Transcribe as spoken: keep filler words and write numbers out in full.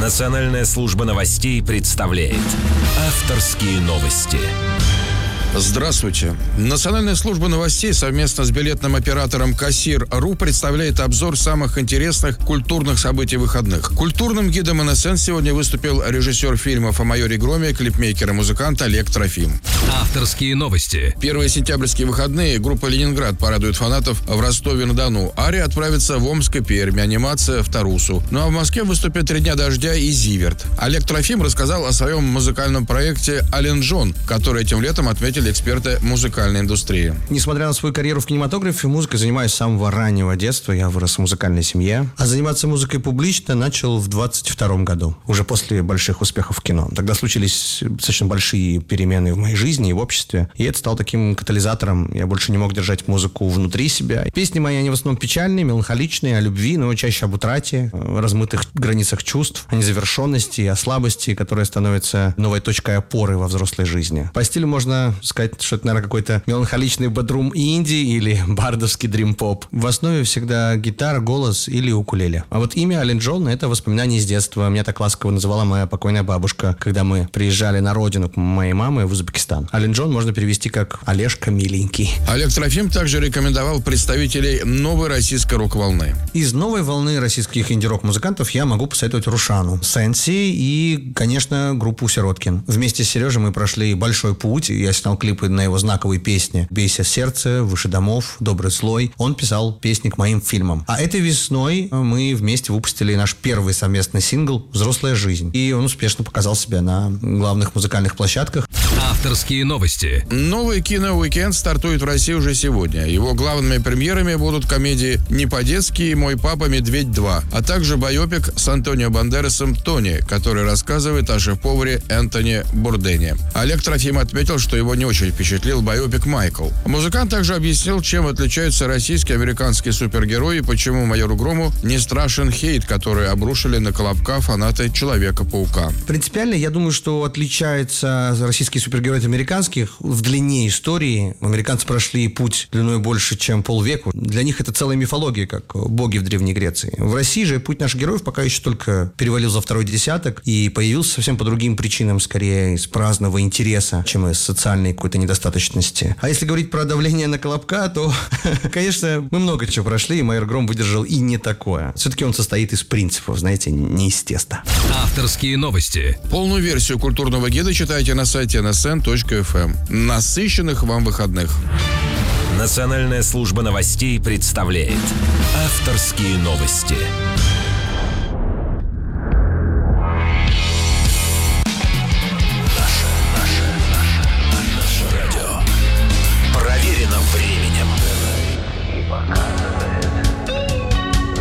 Национальная служба новостей представляет авторские новости. Здравствуйте. Национальная служба новостей совместно с билетным оператором Кассир.ру представляет обзор самых интересных культурных событий выходных. Культурным гидом эн эс эн сегодня выступил режиссер фильмов о майоре Громе, клипмейкер и музыкант Олег Трофим. Авторские новости. Первые сентябрьские выходные группа «Ленинград» порадует фанатов в Ростове-на-Дону. Ария отправится в Омск и Пермь, анимация в Тарусу. Ну а в Москве выступят «Три дня дождя» и «Зиверт». Олег Трофим рассказал о своем музыкальном проекте «Аленджон», который этим летом отметили эксперты музыкальной индустрии. Несмотря на свою карьеру в кинематографе, музыкой занимаюсь с самого раннего детства. Я вырос в музыкальной семье. А заниматься музыкой публично начал в двадцать втором году, уже после больших успехов в кино. Тогда случились достаточно большие перемены в моей жизни и в обществе. И это стало таким катализатором. Я больше не мог держать музыку внутри себя. Песни мои, они в основном печальные, меланхоличные, о любви, но чаще об утрате, размытых границах чувств, о незавершенности, о слабости, которая становится новой точкой опоры во взрослой жизни. По стилю можно сказать, что это, наверное, какой-то меланхоличный бадрум инди или бардовский дрим-поп. В основе всегда гитара, голос или укулеле. А вот имя Аленджон — это воспоминание из детства. Меня так ласково называла моя покойная бабушка, когда мы приезжали на родину к моей маме в Узбекистан. Аленджон можно перевести как «Олежка миленький». Олег Трофим также рекомендовал представителей новой российской рок-волны. Из новой волны российских инди-рок-музыкантов я могу посоветовать Рушану, Сенси и, конечно, группу Сироткин. Вместе с Сережей мы прошли большой путь. Я снял клипы на его знаковые песни «Бейся сердце», «Выше домов», «Добрый слой». Он писал песни к моим фильмам. А этой весной мы вместе выпустили наш первый совместный сингл «Взрослая жизнь». И он успешно показал себя на главных музыкальных площадках. Авторские новости. Новый кино-уикенд стартует в России уже сегодня. Его главными премьерами будут комедии «Не по-детски» и «Мой папа Медведь два», а также байопик с Антонио Бандерасом «Тони», который рассказывает о шеф-поваре Энтони Бурдене. Олег Трофим отметил, что его не очень впечатлил байопик «Майкл». Музыкант также объяснил, чем отличаются российские и американские супергерои и почему майору Грому не страшен хейт, который обрушили на Колобка фанаты Человека-паука. Принципиально, я думаю, что отличается российские супергерои от американских в длине истории. Американцы прошли путь длиной больше, чем полвеку. Для них это целая мифология, как боги в Древней Греции. В России же путь наших героев пока еще только перевалил за второй десяток и появился совсем по другим причинам, скорее из праздного интереса, чем из социальной какой-то недостаточности. А если говорить про давление на Колобка, то, конечно, мы много чего прошли, и майор Гром выдержал и не такое. Все-таки он состоит из принципов, знаете, не из теста. Авторские новости. Полную версию культурного гида читайте на сайте эн эс эн точка эф эм. Насыщенных вам выходных. Национальная служба новостей представляет авторские новости.